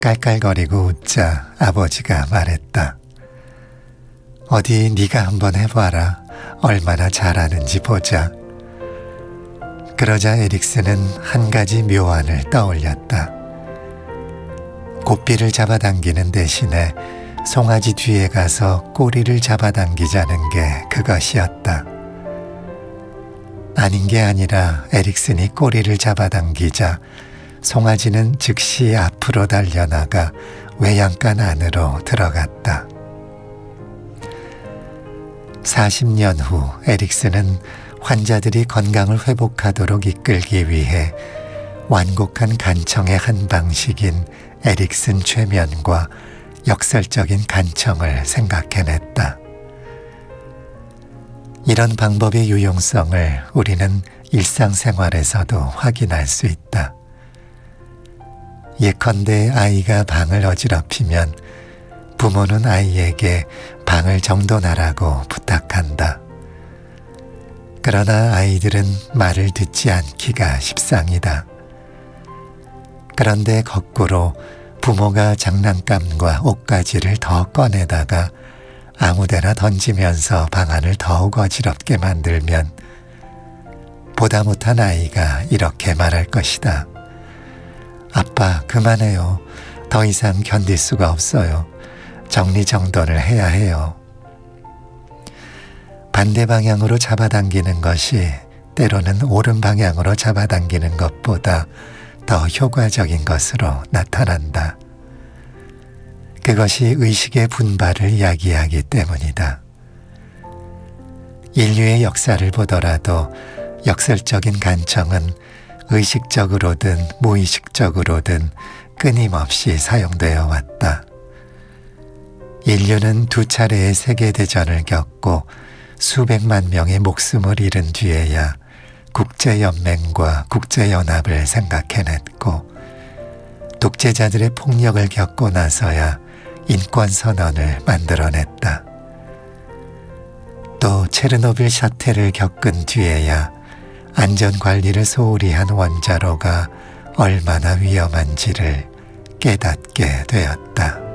깔깔거리고 웃자 아버지가 말했다. 어디 네가 한번 해봐라. 얼마나 잘하는지 보자. 그러자 에릭슨은 한 가지 묘안을 떠올렸다. 고삐를 잡아당기는 대신에 송아지 뒤에 가서 꼬리를 잡아당기자는 게 그것이었다. 아닌 게 아니라 에릭슨이 꼬리를 잡아당기자 송아지는 즉시 앞으로 달려나가 외양간 안으로 들어갔다. 40년 후 에릭슨은 환자들이 건강을 회복하도록 이끌기 위해 완곡한 간청의 한 방식인 에릭슨 최면과 역설적인 간청을 생각해냈다. 이런 방법의 유용성을 우리는 일상생활에서도 확인할 수 있다. 예컨대 아이가 방을 어지럽히면 부모는 아이에게 방을 정돈하라고 부탁한다. 그러나 아이들은 말을 듣지 않기가 십상이다. 그런데 거꾸로 부모가 장난감과 옷가지를 더 꺼내다가 아무데나 던지면서 방안을 더욱 어지럽게 만들면 보다 못한 아이가 이렇게 말할 것이다. 아빠, 그만해요. 더 이상 견딜 수가 없어요. 정리정돈을 해야 해요. 반대 방향으로 잡아당기는 것이 때로는 옳은 방향으로 잡아당기는 것보다 더 효과적인 것으로 나타난다. 그것이 의식의 분발을 이야기하기 때문이다. 인류의 역사를 보더라도 역설적인 간청은 의식적으로든 무의식적으로든 끊임없이 사용되어 왔다. 인류는 2차례의 세계대전을 겪고 수백만 명의 목숨을 잃은 뒤에야 국제연맹과 국제연합을 생각해냈고 독재자들의 폭력을 겪고 나서야 인권선언을 만들어냈다. 또 체르노빌 사태를 겪은 뒤에야 안전관리를 소홀히 한 원자로가 얼마나 위험한지를 깨닫게 되었다.